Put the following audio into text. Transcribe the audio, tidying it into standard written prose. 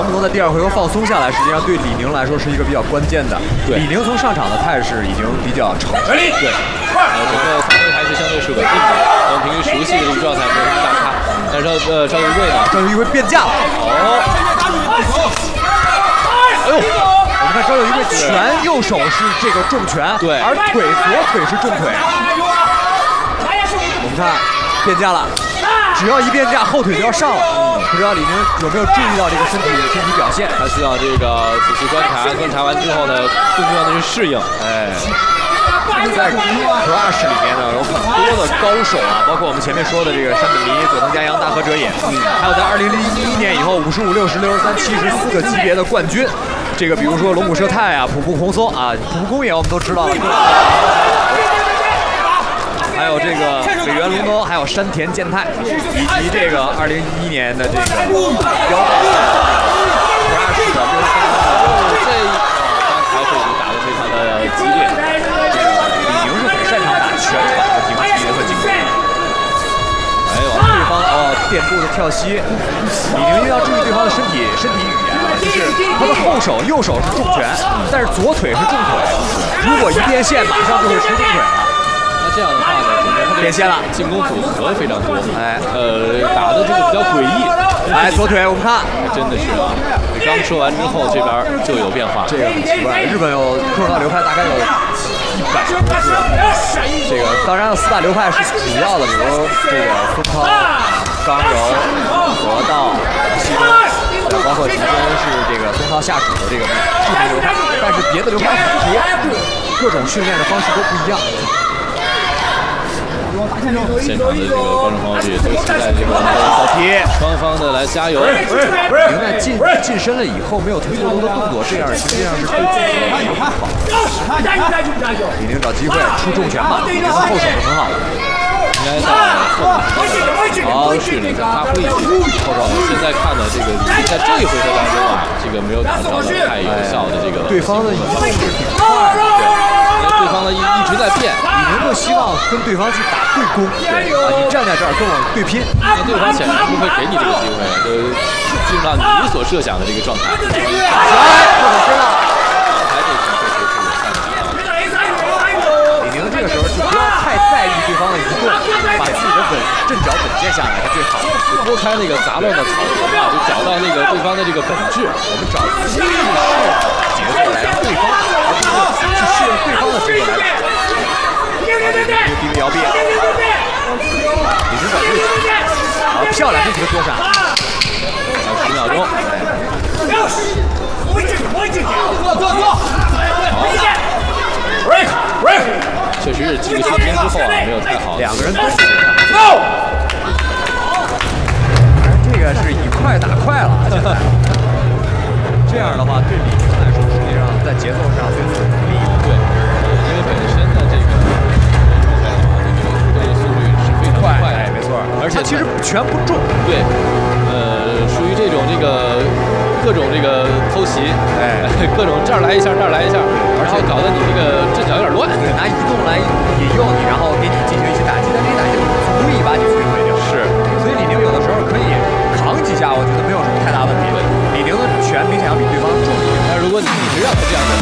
能不能在第2回合放松下来，实际上对李宁来说是一个比较关键的。 对， 李宁从上场的态势已经比较成熟。 对，整个发挥还是相对是稳定的，跟平时熟悉的这个状态没有什么大差。但是赵玉贵呢？ 赵玉贵变架了。哎呦！我们看赵玉贵拳右手是这个重拳， 对， 而左腿是重腿。我们看变架了，只要一变架，后腿就要上了。不知道李宁有没有注意到这个身体表现？ 他需要这个仔细观察完之后呢，更重要的是适应。哎。 在 Crush 里面呢，有很多的高手啊，包括我们前面说的这个山本弥、佐藤佳阳、大和哲也，还有在2001年以后55、60、63、74个级别的冠军。这个比如说龙谷奢太啊、浦部宏松啊，浦部公野我们都知道了，还有这个尾原龙斗，还有山田健太，以及这个2011年的这个腰带 Crush 的这一场刚才会打得非常的激烈。 擅长打全场的顶级和进攻。哎呦，对方垫步的跳膝，李宁一定要注意对方的身体语言啊，就是他的后手右手是重拳，但是左腿是重腿，如果一变线，马上就会出重腿了。 那这样的话呢，整个他变线了， 进攻组合非常多。 哎， 打的这个比较诡异。 哎，左腿我们看， 真的是啊，刚说完之后，这边就有变化。 这个很奇怪，日本有空手道流派大概有100多个。这个当然了，4大流派是主要的，比如这个松涛、刚柔、河道、西东，包括吉根是这个松涛下属的这个著名流派，但是别的流派很多，各种训练的方式都不一样。 现场的这个观众朋友也都期待这个扫踢， 双方的来加油。 您在近身了以后没有特别多的动作，这样实际上是对自己不好。李宁找机会出重拳吧，李宁的后手是很好的。 应该在后续呢再发挥一些后手。现在看的这个李宁在这一回合当中啊，这个没有打到太有效的这个。 对方的移动是挺快的。 对方呢一直在变， 李宁更希望跟对方去打对攻，你站在这儿跟我对拼， 那对方显然不会给你这个机会，进入到你所设想的这个状态。 打起来，不可知道。 还得确实是有善的。 李宁这个时候就不要太在意对方的移动，把自己的阵脚稳健下来是最好的。 拨开那个杂乱的草丛啊，就找到那个对方的这个本质。 我们找最适合节奏来让对方打，而不是去适应对方的节奏来打。低位摇臂，李宁找对手，好漂亮，这几个躲闪， 还有10秒钟。确实是几个瞬间之后啊，没有太好。 两个人都是这个是以快打快了，现在。这样的话，对李宁来说，实际上在节奏上对自己不利。 对，因为本身的这个这个速率是非常快， 哎，没错，而且其实拳不重。 对，属于这种各种这个偷袭， 哎， 各种这儿来一下，那儿来一下，然后搞得你这个阵脚有点乱。 对，拿移动来引诱你，然后给你进行一些打击，但这些打击足以把你摧毁掉。 是， 所以李宁有的时候可以扛几下，我觉得没有什么太大问题。李宁的拳明显要比对方重一点， 但如果你一直让他这样的